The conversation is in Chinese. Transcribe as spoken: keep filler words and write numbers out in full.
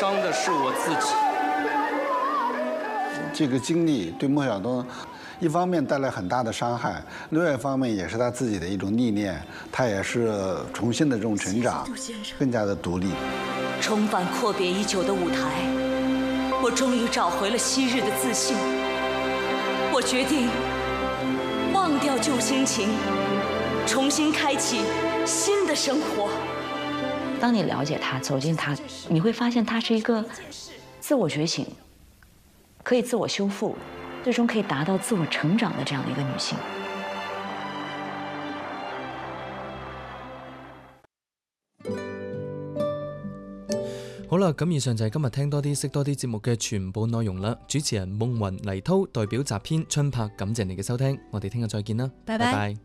伤的是我自己。 这个经历对莫晓东，一方面带来很大的伤害，另外一方面也是他自己的一种历练，他也是重新的这种成长，更加的独立。 重返阔别已久的舞台，我终于找回了昔日的自信。我决定忘掉旧心情，重新开启新的生活。当你了解他，走进他，你会发现他是一个自我觉醒，可以自我修复，最终可以达到自我成長的這樣的一個女性。 好啦，咁以上就係今日聽多啲識多啲節目嘅全部內容啦。主持人夢雲黎濤代表集編春柏，感謝你嘅收聽，我哋聽日再見啦，拜拜。